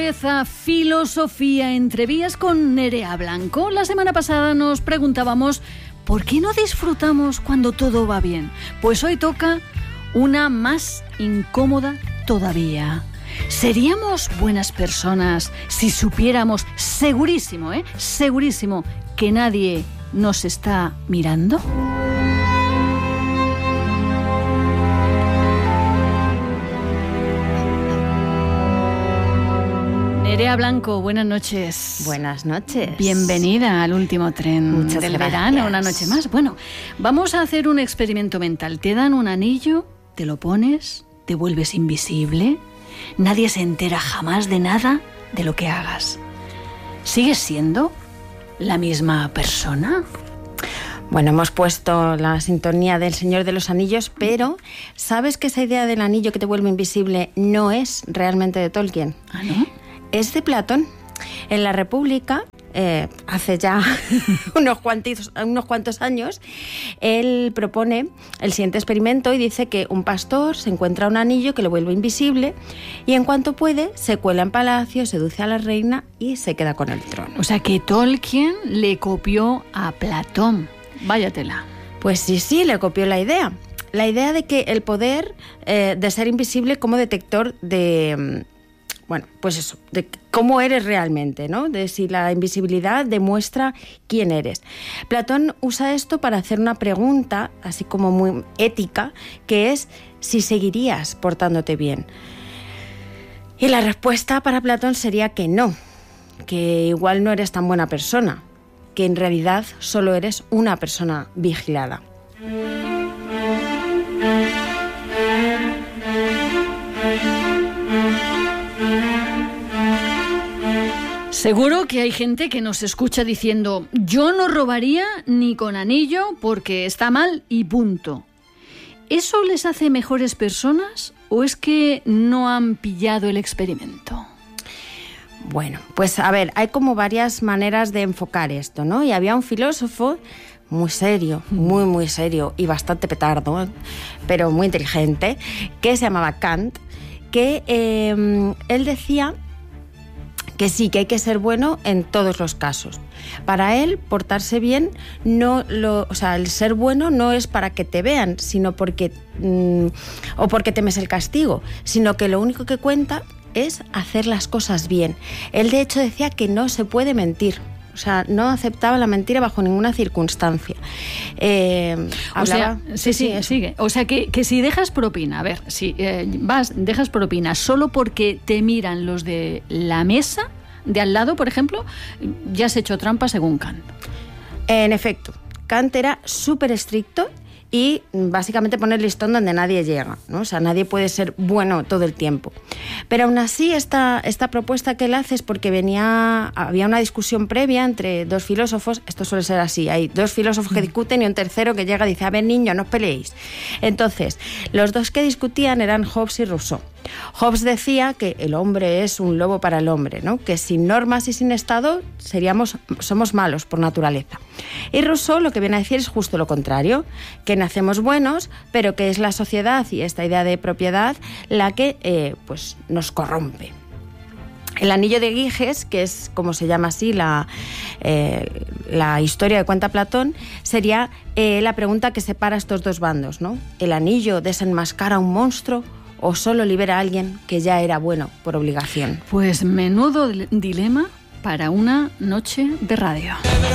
A Filosofía entre vías con Nerea Blanco. La semana pasada nos preguntábamos ¿por qué no disfrutamos cuando todo va bien? Pues hoy toca una más incómoda todavía. ¿Seríamos buenas personas si supiéramos segurísimo, segurísimo que nadie nos está mirando? Nerea Blanco, buenas noches. Buenas noches. Bienvenida al último tren Muchas del gracias. verano, una noche más. Bueno, vamos a hacer un experimento mental. Te dan un anillo, te lo pones, te vuelves invisible, nadie se entera jamás de nada de lo que hagas. ¿Sigues siendo la misma persona? Bueno, hemos puesto la sintonía del Señor de los Anillos, pero ¿sabes que esa idea del anillo que te vuelve invisible no es realmente de Tolkien? ¿Ah, no? Es de Platón. En la República, hace ya unos cuantos años, él propone el siguiente experimento y dice que un pastor se encuentra un anillo que lo vuelve invisible y en cuanto puede se cuela en palacio, seduce a la reina y se queda con el trono. O sea que Tolkien le copió a Platón. Váyatela. Pues sí, le copió la idea. La idea de que el poder de ser invisible como detector de... Bueno, pues eso, de cómo eres realmente, ¿no? De si la invisibilidad demuestra quién eres. Platón usa esto para hacer una pregunta, así como muy ética, que es si seguirías portándote bien. Y la respuesta para Platón sería que no, que igual no eres tan buena persona, que en realidad solo eres una persona vigilada. Seguro que hay gente que nos escucha diciendo yo no robaría ni con anillo porque está mal y punto. ¿Eso les hace mejores personas o es que no han pillado el experimento? Bueno, pues a ver, hay como varias maneras de enfocar esto, ¿no? Y había un filósofo muy serio, muy serio y bastante petardo, pero muy inteligente, que se llamaba Kant, que él decía que sí, que hay que ser bueno en todos los casos. Para él, portarse bien, el ser bueno no es para que te vean, sino porque temes el castigo, sino que lo único que cuenta es hacer las cosas bien. Él, de hecho, decía que no se puede mentir. O sea, no aceptaba la mentira bajo ninguna circunstancia. Sigue. O sea, que si dejas propina, a ver, si dejas propina solo porque te miran los de la mesa de al lado, por ejemplo, ya has hecho trampa según Kant. En efecto, Kant era súper estricto y básicamente pone el listón donde nadie llega, ¿no? O sea, nadie puede ser bueno todo el tiempo. Pero aún así, esta propuesta que él hace es porque había una discusión previa entre dos filósofos. Esto suele ser así, hay dos filósofos que discuten y un tercero que llega y dice, a ver, niño, no os peleéis. Entonces, los dos que discutían eran Hobbes y Rousseau. Hobbes decía que el hombre es un lobo para el hombre, ¿no? Que sin normas y sin Estado somos malos por naturaleza. Y Rousseau lo que viene a decir es justo lo contrario, que nacemos buenos, pero que es la sociedad y esta idea de propiedad la que pues nos corrompe. El anillo de Giges, que es como se llama así la historia que cuenta Platón, sería la pregunta que separa estos dos bandos, ¿no? ¿El anillo desenmascara a un monstruo o solo libera a alguien que ya era bueno por obligación? Pues menudo dilema para una noche de radio.